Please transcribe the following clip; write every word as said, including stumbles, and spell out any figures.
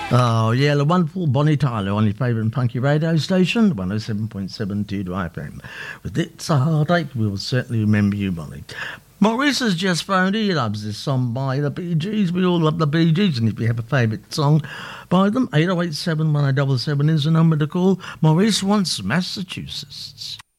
Oh, yeah, the wonderful Bonnie Tyler on your favourite punky radio station, one oh seven point seven Tudor F M. With It's a Heartache, we will certainly remember you, Bonnie. Maurice has just phoned. He loves this song by the Bee Gees. We all love the Bee Gees, and if you have a favourite song by them, eight oh eight seven, one oh seven seven is the number to call. Maurice wants Massachusetts.